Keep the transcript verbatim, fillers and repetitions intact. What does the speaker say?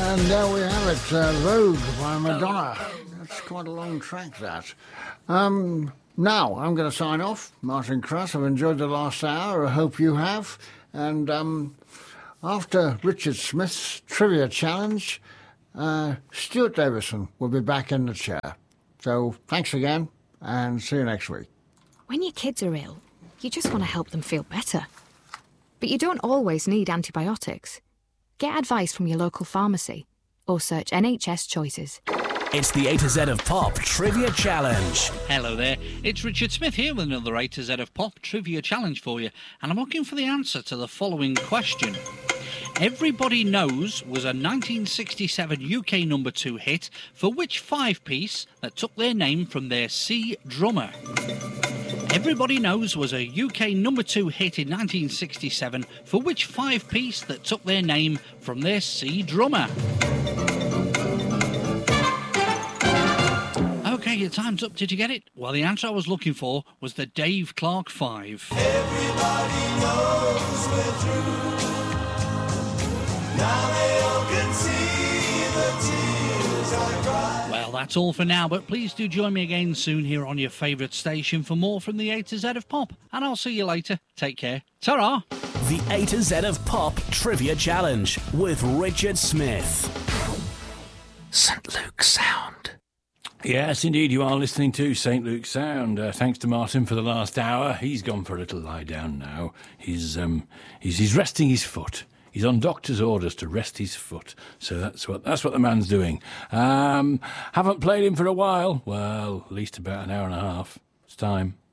And there we have it, uh, Vogue by Madonna. That's quite a long track, that. Um, now, I'm going to sign off. Martin Cross, I've enjoyed the last hour. I hope you have. And um, after Richard Smith's Trivia Challenge, uh, Stuart Davison will be back in the chair. So thanks again, and see you next week. When your kids are ill, you just want to help them feel better. But you don't always need antibiotics. Get advice from your local pharmacy or search N H S Choices. It's the A to Z of Pop Trivia Challenge. Hello there, it's Richard Smith here with another A to Z of Pop Trivia Challenge for you, and I'm looking for the answer to the following question. Everybody Knows was a nineteen sixty-seven U K number two hit for which five-piece that took their name from their C drummer? Everybody Knows was a U K number two hit in nineteen sixty-seven for which five-piece that took their name from their C drummer? Okay, your time's up. Did you get it? Well, the answer I was looking for was the Dave Clark Five. Everybody knows we're through. Now they all can see the tears I cry. Well, that's all for now, but please do join me again soon here on your favourite station for more from the A to Z of Pop, and I'll see you later. Take care. Ta-ra! The A to Z of Pop Trivia Challenge with Richard Smith. Saint Luke Sound. Yes, indeed, you are listening to Saint Luke Sound. Uh, thanks to Martin for the last hour. He's gone for a little lie down now. He's um, he's he's resting his foot. He's on doctor's orders to rest his foot. So that's what that's what the man's doing. Um, haven't played him for a while. Well, at least about an hour and a half. It's time.